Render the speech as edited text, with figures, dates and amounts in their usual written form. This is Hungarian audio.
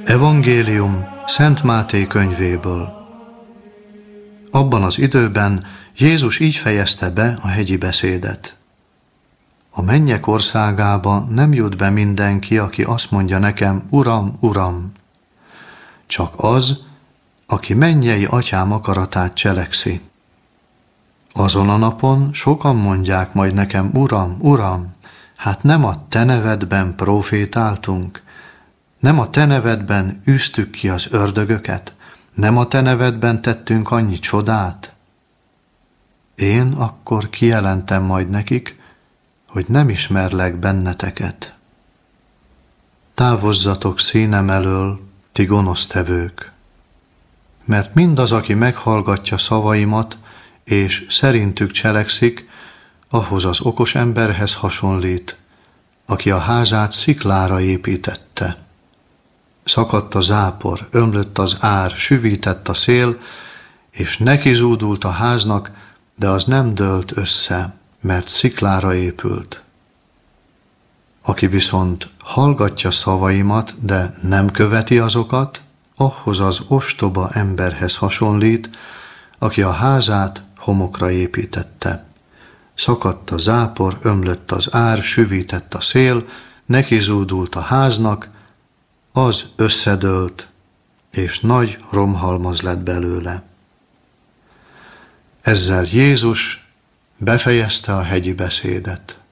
Evangélium Szent Máté könyvéből. Abban az időben Jézus így fejezte be a hegyi beszédet. A mennyek országába nem jut be mindenki, aki azt mondja nekem, Uram, Uram, csak az, aki mennyei atyám akaratát cselekszi. Azon a napon sokan mondják majd nekem, Uram, Uram, hát nem a te nevedben profétáltunk, nem a te nevedben űztük ki az ördögöket, nem a te nevedben tettünk annyi csodát? Én akkor kijelentem majd nekik, hogy nem ismerlek benneteket. Távozzatok színem elől, ti gonosztevők, mert mindaz, aki meghallgatja szavaimat, és szerintük cselekszik, ahhoz az okos emberhez hasonlít, aki a házát sziklára építette. Szakadt a zápor, ömlött az ár, süvített a szél, és neki zúdult a háznak, de az nem dőlt össze, mert sziklára épült. Aki viszont hallgatja szavaimat, de nem követi azokat, ahhoz az ostoba emberhez hasonlít, aki a házát homokra építette. Szakadt a zápor, ömlött az ár, süvített a szél, neki zúdult a háznak, az összedőlt, és nagy romhalmaz lett belőle. Ezzel Jézus befejezte a hegyi beszédet.